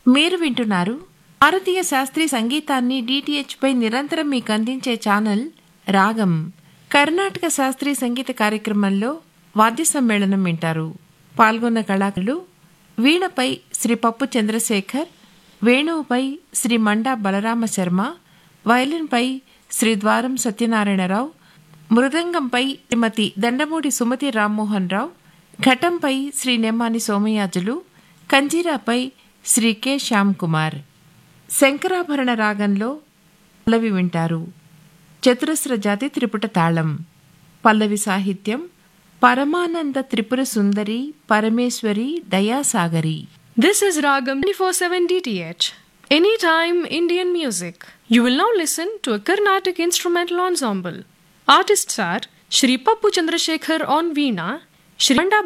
మీరు వింటున్నారు భారతీయ శాస్త్రీయ సంగీతాన్ని DTH పై నిరంతరం మీకు అందించే ఛానల్ రాగం. కర్ణాటక శాస్త్రీయ సంగీత కార్యక్రమంలో వాద్య సమ్మేళనం వింటారు. పాల్గొన్న కళాకారులు వీణపై శ్రీ పప్పు చంద్రశేఖర్, వేణువుపై శ్రీ మండా బలరామ శర్మ, వయలిన్పై శ్రీ ద్వారం సత్యనారాయణరావు, మృదంగంపై శ్రీమతి దండమూడి సుమతి రామ్మోహన్ రావు, ఘటంపై శ్రీ నెమ్మాని సోమయాజులు, కంజీరాపై శ్రీ కె శ్యామ్ కుమార్. శంకరాభరణ రాగంలో పల్లవి వింటారు. చతురస్ర జాతి త్రిపుట తాళం. పల్లవి సాహిత్యం పరమానంద Tripura Sundari Parameshwari దయాసాగరి. This is Ragam 24/7 DTH. Anytime Indian music. You will now listen to a Carnatic instrumental ensemble. Artists are Shri Pappu Chandrasekhar on Veena, Shri Manda